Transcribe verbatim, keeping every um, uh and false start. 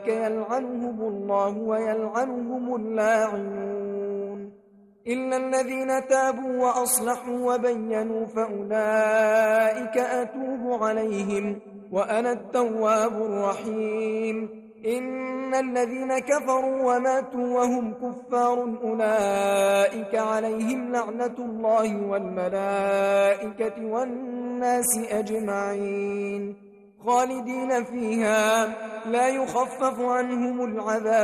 يلعنهم الله ويلعنهم اللاعنون إلا الذين تابوا وأصلحوا وبينوا فأولئك أتوب عليهم وأنا التواب الرحيم إن الذين كفروا وماتوا وهم كفار أولئك عليهم لعنة الله والملائكة والناس أجمعين خالدين فيها لا يخفف عنهم العذاب